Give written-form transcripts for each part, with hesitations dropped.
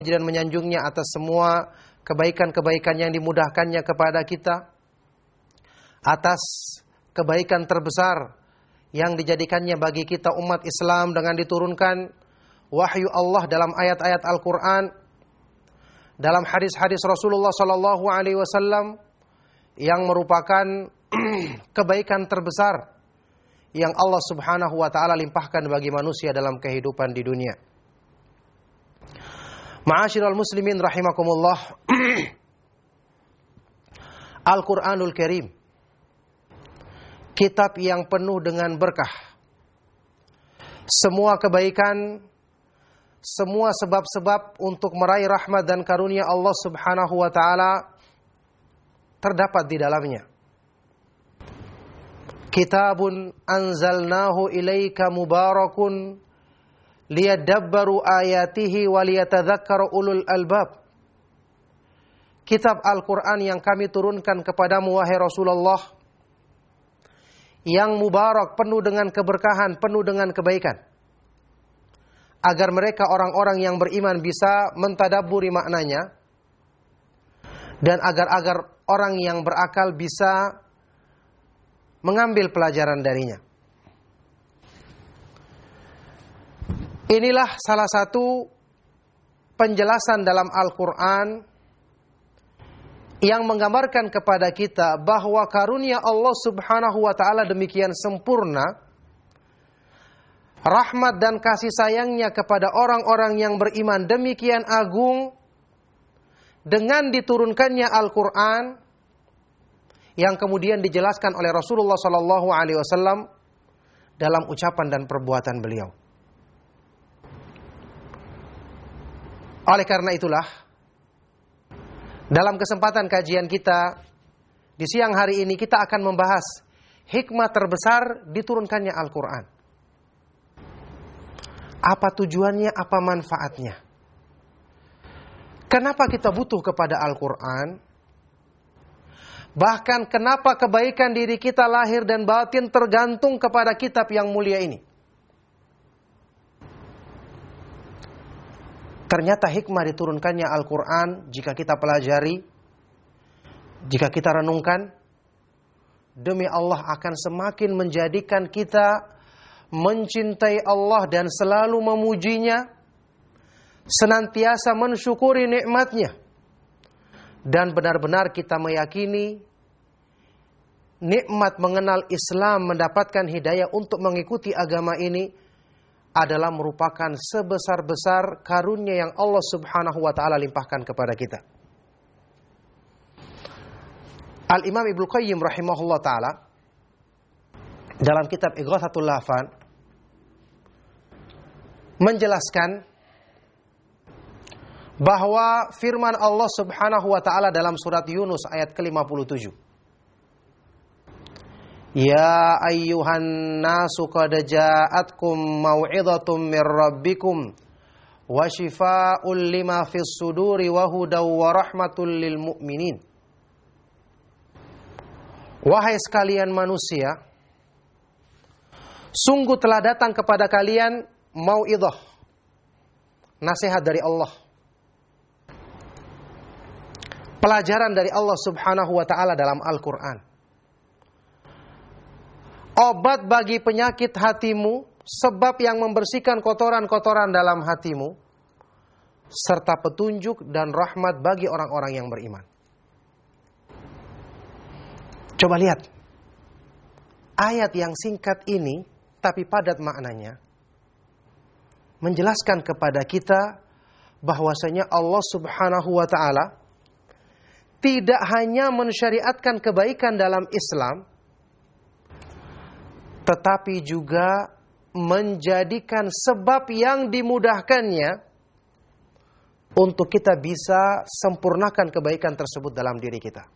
dan menyanjungnya atas semua kebaikan-kebaikan yang dimudahkannya kepada kita, atas kebaikan terbesar yang dijadikannya bagi kita umat Islam dengan diturunkan wahyu Allah dalam ayat-ayat Al-Quran, dalam hadis-hadis Rasulullah sallallahu alaihi wasallam yang merupakan kebaikan terbesar yang Allah Subhanahu wa taala limpahkan bagi manusia dalam kehidupan di dunia. Ma'asyiral muslimin rahimakumullah. Al-Qur'anul Karim, kitab yang penuh dengan berkah. Semua kebaikan, semua sebab-sebab untuk meraih rahmat dan karunia Allah Subhanahu wa taala terdapat di dalamnya. Kitabun anzalnahu ilaika mubarakun liyadabbaru ayatihi waliyatadzakkara ulul albab. Kitab Al-Quran yang kami turunkan kepadamu wahai Rasulullah, yang mubarak, penuh dengan keberkahan, penuh dengan kebaikan, agar mereka orang-orang yang beriman bisa mentadabburi maknanya, dan agar orang yang berakal bisa mengambil pelajaran darinya. Inilah salah satu penjelasan dalam Al-Quran yang menggambarkan kepada kita bahwa karunia Allah Subhanahu wa taala demikian sempurna, rahmat dan kasih sayangnya kepada orang-orang yang beriman demikian agung, dengan diturunkannya Al-Quran yang kemudian dijelaskan oleh Rasulullah sallallahu alaihi wasallam dalam ucapan dan perbuatan beliau. Oleh karena itulah, dalam kesempatan kajian kita di siang hari ini kita akan membahas hikmah terbesar diturunkannya Al-Quran. Apa tujuannya, apa manfaatnya? Kenapa kita butuh kepada Al-Quran? Bahkan kenapa kebaikan diri kita lahir dan batin tergantung kepada kitab yang mulia ini? Ternyata hikmah diturunkannya Al-Quran jika kita pelajari, jika kita renungkan, demi Allah akan semakin menjadikan kita mencintai Allah dan selalu memujinya, senantiasa mensyukuri nikmatnya, dan benar-benar kita meyakini nikmat mengenal Islam, mendapatkan hidayah untuk mengikuti agama ini adalah merupakan sebesar-besar karunia yang Allah Subhanahu wa taala limpahkan kepada kita. Al-Imam Ibnu Qayyim rahimahullah taala dalam kitab Ighathatul Lahfan menjelaskan bahwa firman Allah Subhanahu wa taala dalam surat Yunus ayat ke-57, Ya ayyuhan nasu qad ja'atkum mau'idhatum mir rabbikum wa shifaa'un lima fis suduri wa hudaw wa rahmatul lil mu'minin. Wahai sekalian manusia, sungguh telah datang kepada kalian mau'idhah, nasihat dari Allah, pelajaran dari Allah Subhanahu wa taala dalam Al-Quran. Obat bagi penyakit hatimu, sebab yang membersihkan kotoran-kotoran dalam hatimu, serta petunjuk dan rahmat bagi orang-orang yang beriman. Coba lihat, ayat yang singkat ini tapi padat maknanya menjelaskan kepada kita bahwasanya Allah Subhanahu wa taala tidak hanya mensyariatkan kebaikan dalam Islam, tetapi juga menjadikan sebab yang dimudahkannya untuk kita bisa sempurnakan kebaikan tersebut dalam diri kita.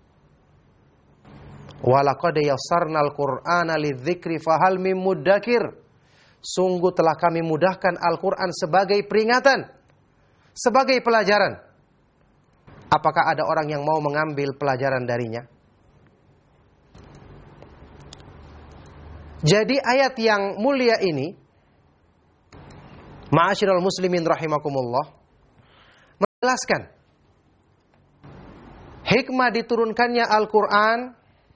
Walaqad yassarnal Qur'ana lidzikri fahal mim muddakir. Sungguh telah kami mudahkan Al-Quran sebagai peringatan, sebagai pelajaran. Apakah ada orang yang mau mengambil pelajaran darinya? Jadi ayat yang mulia ini, ma'asyiral muslimin rahimakumullah, jelaskan. Hikmah diturunkannya Al-Quran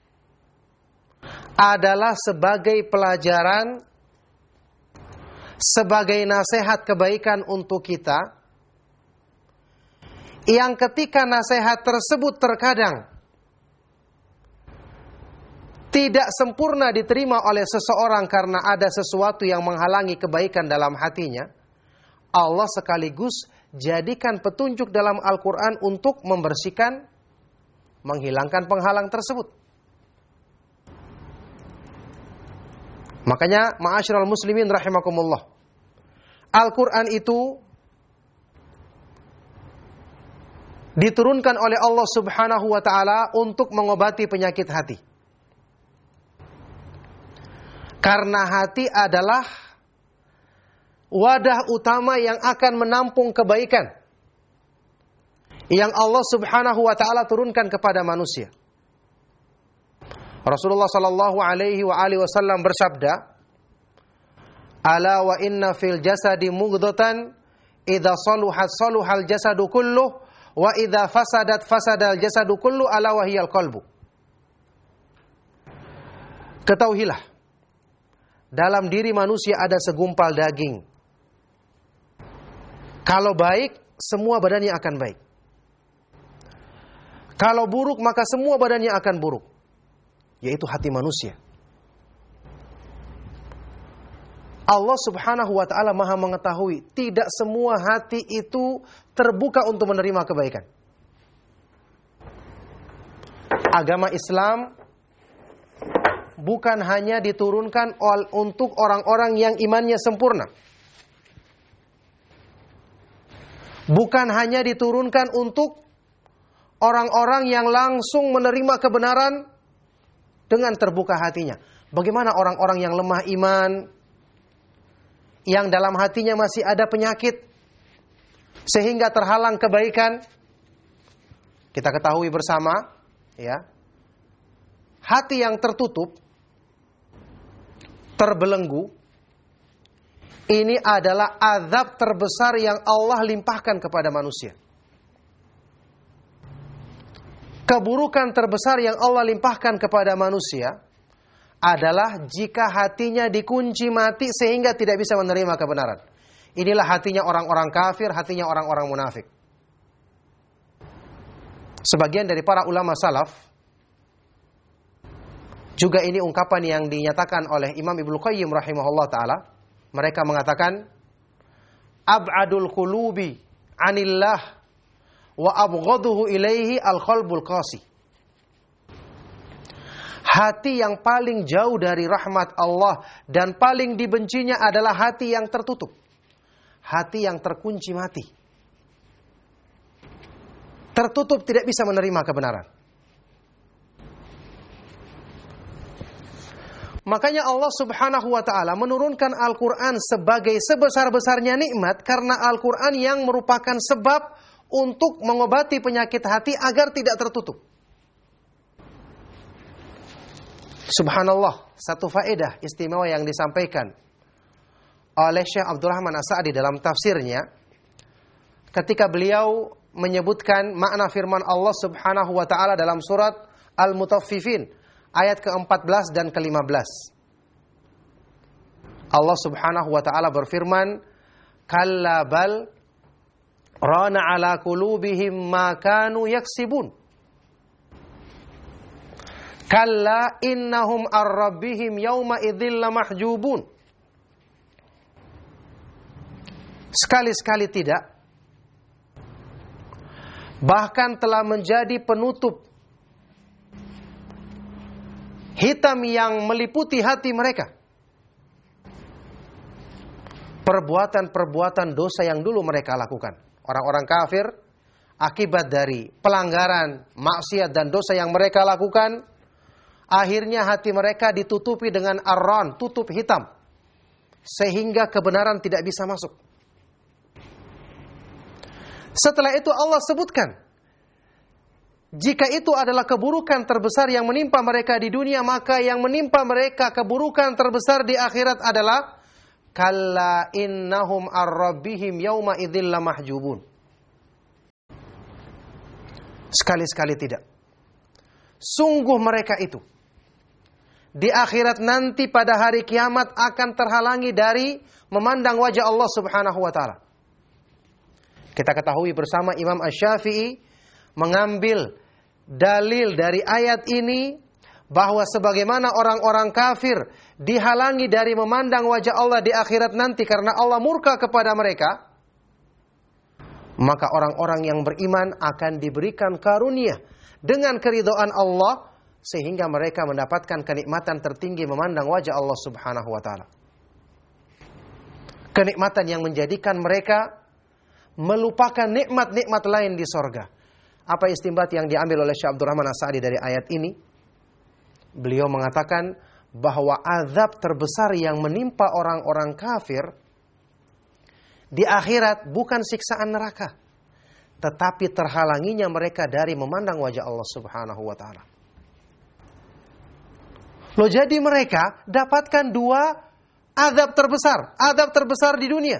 adalah sebagai pelajaran, sebagai nasihat kebaikan untuk kita, yang ketika nasihat tersebut terkadang tidak sempurna diterima oleh seseorang karena ada sesuatu yang menghalangi kebaikan dalam hatinya, Allah sekaligus jadikan petunjuk dalam Al-Quran untuk membersihkan, menghilangkan penghalang tersebut. Makanya, ma'asyiral muslimin rahimakumullah, Al-Quran itu diturunkan oleh Allah Subhanahu wa ta'ala untuk mengobati penyakit hati. Karena hati adalah wadah utama yang akan menampung kebaikan yang Allah Subhanahu wa ta'ala turunkan kepada manusia. Rasulullah sallallahu alaihi wasallam bersabda, "Ala wa inna fil jasadi mughdatan, idza saluhat saluhal jasadu kulluh, wa idza fasadat fasadal jasadu kullu, ala wa hiyal qalbu." Ketahuilah, dalam diri manusia ada segumpal daging. Kalau baik, semua badannya akan baik. Kalau buruk, maka semua badannya akan buruk. Yaitu hati manusia. Allah Subhanahu wa ta'ala maha mengetahui, tidak semua hati itu terbuka untuk menerima kebaikan. Agama Islam bukan hanya diturunkan untuk orang-orang yang imannya sempurna. Bukan hanya diturunkan untuk orang-orang yang langsung menerima kebenaran dengan terbuka hatinya. Bagaimana orang-orang yang lemah iman, yang dalam hatinya masih ada penyakit, sehingga terhalang kebaikan? Kita ketahui bersama, ya, hati yang tertutup, terbelenggu, ini adalah azab terbesar yang Allah limpahkan kepada manusia. Keburukan terbesar yang Allah limpahkan kepada manusia adalah jika hatinya dikunci mati sehingga tidak bisa menerima kebenaran. Inilah hatinya orang-orang kafir, hatinya orang-orang munafik. Sebagian dari para ulama salaf, juga ini ungkapan yang dinyatakan oleh Imam Ibnu Qayyim rahimahullah ta'ala. Mereka mengatakan, ab'adul qulubi anillah wa abghaduhu ilaihi al-qalbul qasi. Hati yang paling jauh dari rahmat Allah dan paling dibencinya adalah hati yang tertutup. Hati yang terkunci mati. Tertutup, tidak bisa menerima kebenaran. Makanya Allah Subhanahu wa ta'ala menurunkan Al-Quran sebagai sebesar-besarnya nikmat, karena Al-Quran yang merupakan sebab untuk mengobati penyakit hati agar tidak tertutup. Subhanallah, satu faedah istimewa yang disampaikan oleh Syekh Abdurrahman As-Sa'di dalam tafsirnya, ketika beliau menyebutkan makna firman Allah Subhanahu wa ta'ala dalam surat Al-Mutaffifin ayat ke-14 dan ke-15. Allah Subhanahu wa ta'ala berfirman, "Kalla bal rana ala qulubihim ma kanu yaksibun. Kalla innahum ar-rabbihim yawma idzil lamahjubun." Sekali-sekali tidak, bahkan telah menjadi penutup hitam yang meliputi hati mereka. Perbuatan-perbuatan dosa yang dulu mereka lakukan. Orang-orang kafir, akibat dari pelanggaran, maksiat dan dosa yang mereka lakukan, akhirnya hati mereka ditutupi dengan arran, tutup hitam, sehingga kebenaran tidak bisa masuk. Setelah itu Allah sebutkan, jika itu adalah keburukan terbesar yang menimpa mereka di dunia, maka yang menimpa mereka keburukan terbesar di akhirat adalah kalla innahum ar-rabbihim yawma idzil lamahjubun. Sekali-sekali tidak. Sungguh mereka itu di akhirat nanti pada hari kiamat akan terhalangi dari memandang wajah Allah Subhanahu wa taala. Kita ketahui bersama Imam Asy-Syafi'i mengambil dalil dari ayat ini bahwa sebagaimana orang-orang kafir dihalangi dari memandang wajah Allah di akhirat nanti karena Allah murka kepada mereka, maka orang-orang yang beriman akan diberikan karunia dengan keridhaan Allah sehingga mereka mendapatkan kenikmatan tertinggi memandang wajah Allah Subhanahu wa taala. Kenikmatan yang menjadikan mereka melupakan nikmat-nikmat lain di sorga. Apa istinbat yang diambil oleh Syekh Abdurrahman As-Sa'di dari ayat ini? Beliau mengatakan bahwa azab terbesar yang menimpa orang-orang kafir di akhirat bukan siksaan neraka, tetapi terhalanginya mereka dari memandang wajah Allah Subhanahu wa taala. Loh, jadi mereka dapatkan dua azab terbesar di dunia.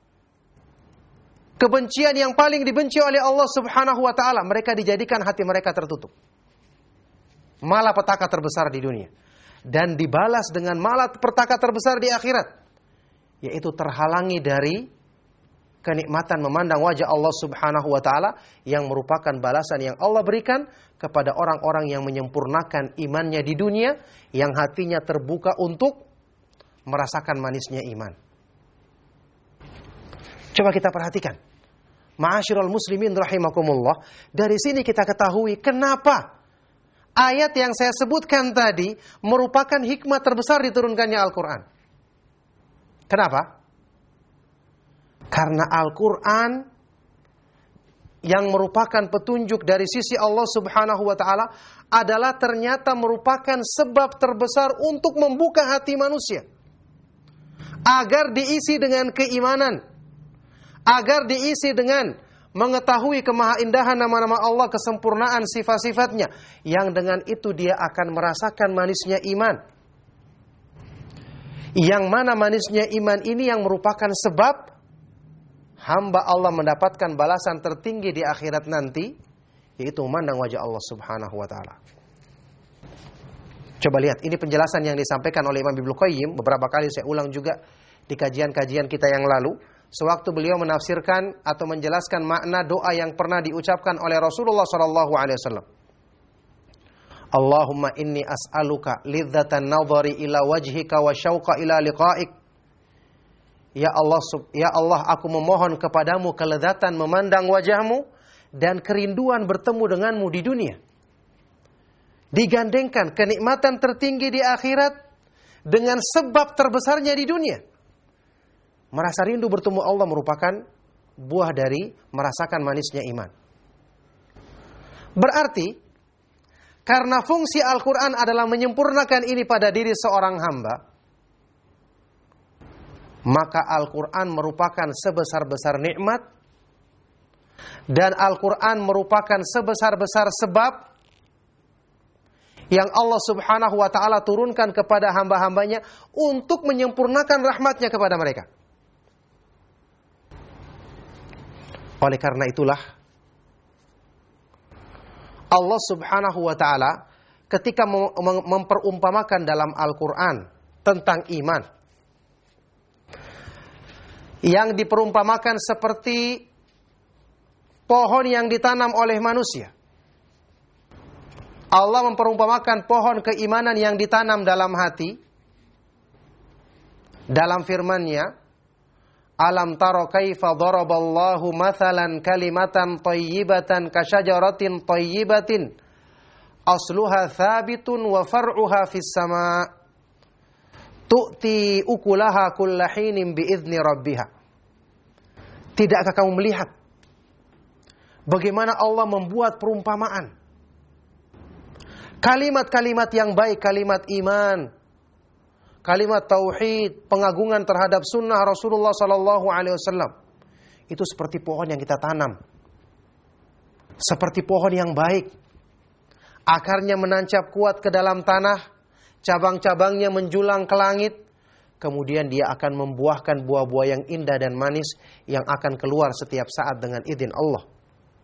Kebencian yang paling dibenci oleh Allah Subhanahu wa taala, mereka dijadikan hati mereka tertutup. Malapetaka terbesar di dunia. Dan dibalas dengan malapetaka terbesar di akhirat, yaitu terhalangi dari kenikmatan memandang wajah Allah Subhanahu wa taala yang merupakan balasan yang Allah berikan kepada orang-orang yang menyempurnakan imannya di dunia, yang hatinya terbuka untuk merasakan manisnya iman. Coba kita perhatikan. Ma'asyiral muslimin rahimakumullah, dari sini kita ketahui kenapa ayat yang saya sebutkan tadi merupakan hikmah terbesar diturunkannya Al-Quran. Kenapa? Karena Al-Quran yang merupakan petunjuk dari sisi Allah Subhanahu wa ta'ala adalah ternyata merupakan sebab terbesar untuk membuka hati manusia agar diisi dengan keimanan, agar diisi dengan mengetahui kemahaindahan nama-nama Allah, kesempurnaan sifat-sifatnya, yang dengan itu dia akan merasakan manisnya iman. Yang mana manisnya iman ini yang merupakan sebab hamba Allah mendapatkan balasan tertinggi di akhirat nanti, yaitu memandang wajah Allah Subhanahu wa taala. Coba lihat, ini penjelasan yang disampaikan oleh Imam Ibnu Qayyim, beberapa kali saya ulang juga di kajian-kajian kita yang lalu, sewaktu beliau menafsirkan atau menjelaskan makna doa yang pernah diucapkan oleh Rasulullah sallallahu alaihi wasallam. Allahumma inni as'aluka lidzatan nadhari ila wajhika wa syauqa ila liqa'ik. Ya Allah, aku memohon kepadamu kelezatan memandang wajahmu dan kerinduan bertemu denganmu di dunia. Digandengkan kenikmatan tertinggi di akhirat dengan sebab terbesarnya di dunia. Merasa rindu bertemu Allah merupakan buah dari merasakan manisnya iman. Berarti, karena fungsi Al-Quran adalah menyempurnakan ini pada diri seorang hamba, maka Al-Quran merupakan sebesar-besar nikmat, dan Al-Quran merupakan sebesar-besar sebab yang Allah Subhanahu wa ta'ala turunkan kepada hamba-hambanya untuk menyempurnakan rahmatnya kepada mereka. Oleh karena itulah Allah Subhanahu wa ta'ala ketika memperumpamakan dalam Al-Quran tentang iman, yang diperumpamakan seperti pohon yang ditanam oleh manusia. Allah memperumpamakan pohon keimanan yang ditanam dalam hati dalam firman-Nya, alam taro kaifa daraballahu mathalan kalimatan thayyibatan kasyajaratin thayyibatin asluha thabitun wa far'uha fis sama' tu'ti ukulaha kullahinin biizni rabbiha. Tidakkah kamu melihat bagaimana Allah membuat perumpamaan kalimat-kalimat yang baik, kalimat iman, kalimat tauhid, pengagungan terhadap sunnah Rasulullah sallallahu alaihi wasallam. Itu seperti pohon yang kita tanam. Seperti pohon yang baik. Akarnya menancap kuat ke dalam tanah, cabang-cabangnya menjulang ke langit. Kemudian dia akan membuahkan buah-buah yang indah dan manis yang akan keluar setiap saat dengan izin Allah.